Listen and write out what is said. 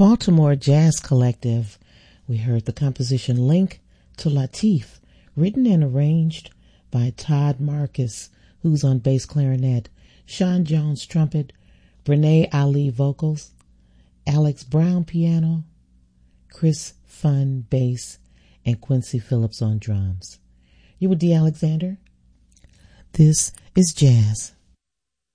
Baltimore Jazz Collective, we heard the composition Link to Latif, written and arranged by Todd Marcus, who's on bass clarinet, Sean Jones trumpet, Brene Ali vocals, Alex Brown piano, Chris Funn bass, and Quincy Phillips on drums. You with D. Alexander? This is Jazz.